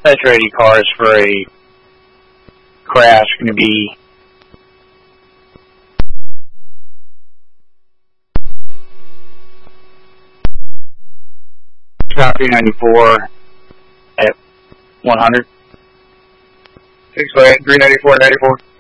saturated cars for a crash going to be Route 394 at 100. 6-way, 394, 94.